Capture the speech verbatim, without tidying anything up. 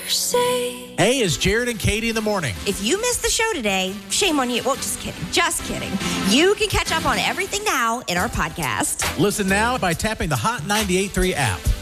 say. Hey, it's Jared and Katie in the morning. If you missed the show today, shame on you. Well, just kidding. Just kidding. You can catch up on everything now in our podcast. Listen now by tapping the Hot ninety-eight point three app.